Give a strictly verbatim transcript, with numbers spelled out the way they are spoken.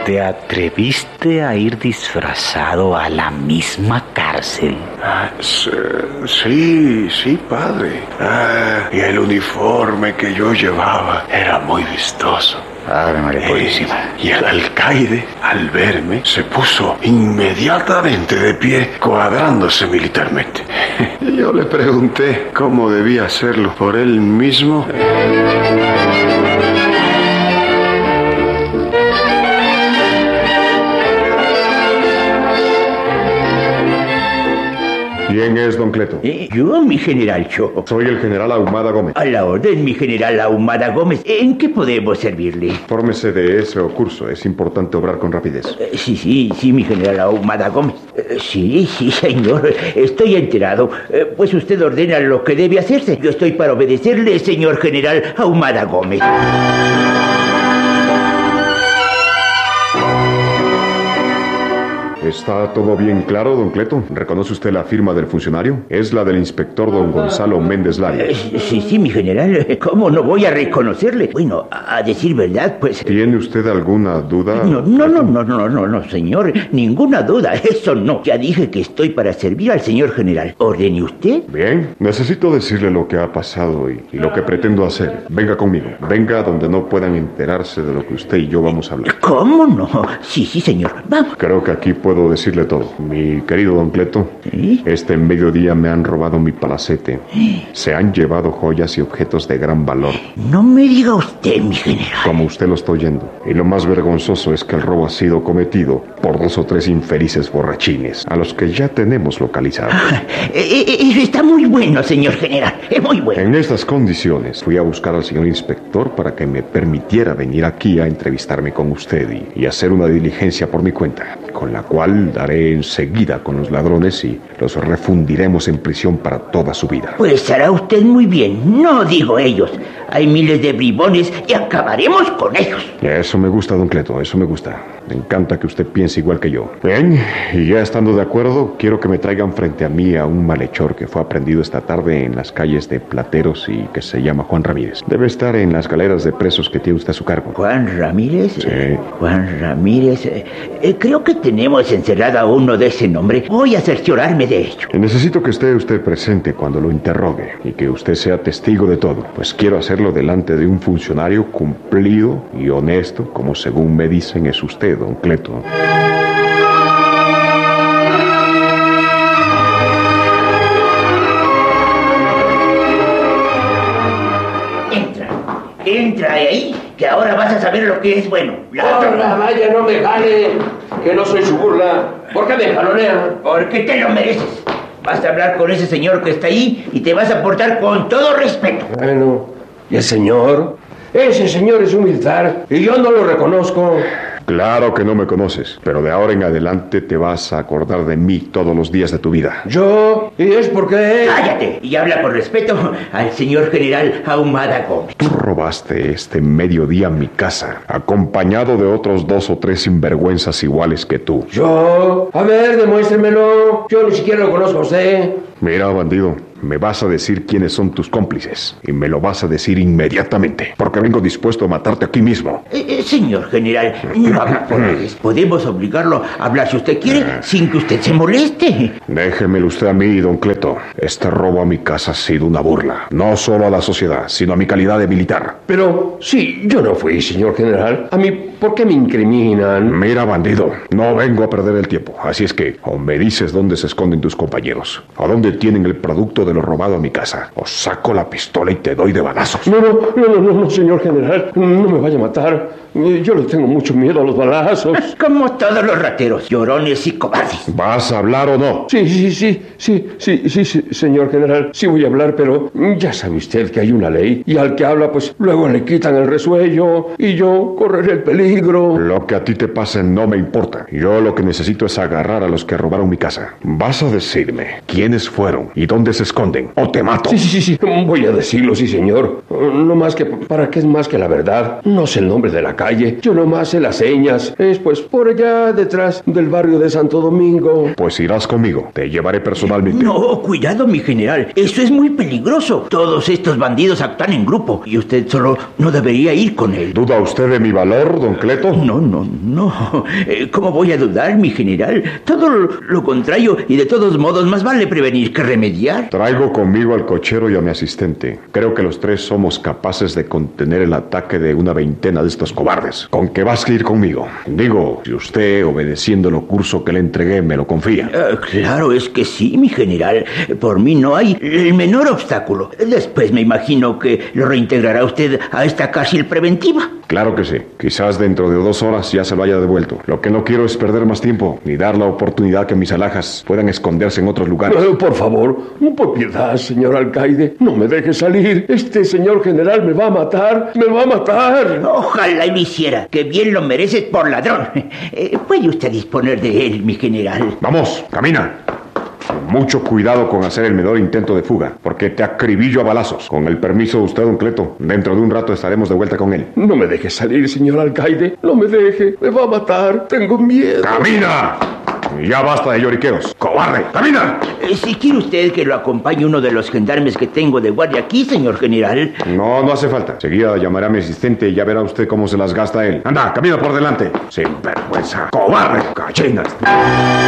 ¿Te atreviste a ir disfrazado a la misma cárcel? Ah, sí, sí, padre. Ah, y el uniforme que yo llevaba era muy vistoso. Ave María Purísima. Eh, y el alcaide, al verme, se puso inmediatamente de pie, cuadrándose militarmente. Y yo le pregunté cómo debía hacerlo por él mismo. ¿Quién es don Cleto? Eh, yo, mi general, yo. Soy el general Ahumada Gómez. A la orden, mi general Ahumada Gómez. ¿En qué podemos servirle? Fórmese de ese curso. Es importante obrar con rapidez. Eh, sí, sí, sí, mi general Ahumada Gómez. Eh, sí, sí, señor. Estoy enterado. Eh, pues usted ordena lo que debe hacerse. Yo estoy para obedecerle, señor general Ahumada Gómez. ¿Está todo bien claro, don Cleto? ¿Reconoce usted la firma del funcionario? Es la del inspector don Gonzalo Méndez Larios. Eh, sí, sí, mi general. ¿Cómo no voy a reconocerle? Bueno, a, a decir verdad, pues... ¿Tiene usted alguna duda? No, no, no, no, no, no, no, señor. Ninguna duda. Eso no. Ya dije que estoy para servir al señor general. ¿Ordene usted? Bien. Necesito decirle lo que ha pasado y, y lo que pretendo hacer. Venga conmigo. Venga donde no puedan enterarse de lo que usted y yo vamos a hablar. ¿Cómo no? Sí, sí, señor. Vamos. Creo que aquí puedo decirle todo. Mi querido don Cleto, ¿Sí? Este mediodía me han robado mi palacete. Se han llevado joyas y objetos de gran valor. No me diga usted, mi general. Como usted lo está oyendo. Y lo más vergonzoso es que el robo ha sido cometido por dos o tres infelices borrachines, a los que ya tenemos localizados. Eso está muy bueno, señor general. Es muy bueno. En estas condiciones fui a buscar al señor inspector para que me permitiera venir aquí a entrevistarme con usted y, y hacer una diligencia por mi cuenta, con la cual daré enseguida con los ladrones y los refundiremos en prisión para toda su vida. Pues hará usted muy bien. No digo ellos. Hay miles de bribones y acabaremos con ellos. Eso me gusta, don Cleto, eso me gusta. Me encanta que usted piense igual que yo. Bien, y ya estando de acuerdo, quiero que me traigan frente a mí a un malhechor que fue aprendido esta tarde en las calles de Plateros y que se llama Juan Ramírez. Debe estar en las galeras de presos que tiene usted a su cargo. ¿Juan Ramírez? Sí. Juan Ramírez. Eh, eh, creo que tenemos encerrado a uno de ese nombre. Voy a cerciorarme de ello. Necesito que esté usted presente cuando lo interrogue y que usted sea testigo de todo, pues quiero hacerlo delante de un funcionario cumplido y honesto, como según me dicen es usted, don Cleto. Entra. Entra ahí, que ahora vas a saber lo que es bueno. ¡Hola, vaya, no me jale! Que no soy su burla. ¿Por qué me jalonea? Porque te lo mereces. Vas a hablar con ese señor que está ahí y te vas a portar con todo respeto. Bueno, ¿y el señor? Ese señor es un militar y yo no lo reconozco. Claro que no me conoces, pero de ahora en adelante te vas a acordar de mí todos los días de tu vida. ¿Yo? ¿Y es porque...? ¡Cállate! Y habla con respeto al señor general Ahumada Gómez. Tú robaste este mediodía mi casa, acompañado de otros dos o tres sinvergüenzas iguales que tú. ¿Yo? A ver, demuéstremelo. Yo ni siquiera lo conozco a usted. Mira, bandido, me vas a decir quiénes son tus cómplices y me lo vas a decir inmediatamente, porque vengo dispuesto a matarte aquí mismo. Eh, eh, señor general, no habla por él. Podemos obligarlo a hablar si usted quiere, sin que usted se moleste. Déjemelo usted a mí, don Cleto. Este robo a mi casa ha sido una burla, no solo a la sociedad, sino a mi calidad de militar. Pero, sí, yo no fui, señor general. A mí, ¿por qué me incriminan? Mira, bandido, no vengo a perder el tiempo, así es que o me dices dónde se esconden tus compañeros, o dónde tienen el producto de lo robado a mi casa, o saco la pistola y te doy de balazos. No, no, no, no, no, señor general, no me vaya a matar. Yo le tengo mucho miedo a los balazos. Como todos los rateros, llorones y cobardes. ¿Vas a hablar o no? Sí, sí, sí, sí, sí, sí, sí, señor general, sí voy a hablar, pero ya sabe usted que hay una ley, y al que habla, pues, luego le quitan el resuello, y yo correré el peligro. Lo que a ti te pase no me importa. Yo lo que necesito es agarrar a los que robaron mi casa. Vas a decirme quiénes fueron y dónde se esconden. esconden o te mato. Sí, sí, sí, sí. Voy a decirlo, sí, señor. No más que para qué es más que la verdad. No sé el nombre de la calle. Yo nomás sé las señas. Es pues por allá detrás del barrio de Santo Domingo. Pues irás conmigo. Te llevaré personalmente. No, cuidado, mi general. Eso es muy peligroso. Todos estos bandidos actúan en grupo y usted solo no debería ir con él. ¿Duda usted de mi valor, don Cleto? No, no, no. Eh, ¿Cómo voy a dudar, mi general? Todo lo, lo contrario, y de todos modos más vale prevenir que remediar. Traigo conmigo al cochero y a mi asistente. Creo que los tres somos capaces de contener el ataque de una veintena de estos cobardes. ¿Con qué vas a ir conmigo? Digo, si usted, obedeciendo el curso que le entregué, me lo confía. Eh, claro, es que sí, mi general. Por mí no hay el menor obstáculo. Después me imagino que lo reintegrará usted a esta cárcel preventiva. Claro que sí. Quizás dentro de dos horas ya se lo haya devuelto. Lo que no quiero es perder más tiempo, ni dar la oportunidad que mis alhajas puedan esconderse en otros lugares. Eh, por favor, por piedad, señor alcaide, no me deje salir. Este señor general me va a matar, me va a matar. Ojalá y lo hiciera, que bien lo mereces por ladrón. Eh, ¿Puede usted disponer de él, mi general? Vamos, camina. Mucho cuidado con hacer el menor intento de fuga, porque te acribillo a balazos. Con el permiso de usted, don Cleto, dentro de un rato estaremos de vuelta con él. No me deje salir, señor alcaide. No me deje. Me va a matar. Tengo miedo. ¡Camina! Ya basta de lloriqueos. ¡Cobarde! ¡Camina! Eh, si quiere usted que lo acompañe uno de los gendarmes que tengo de guardia aquí, señor general. No, no hace falta. Seguida llamaré a mi asistente y ya verá usted cómo se las gasta él. Anda, camina por delante. Sin vergüenza. ¡Cobarde! ¡Gallinas!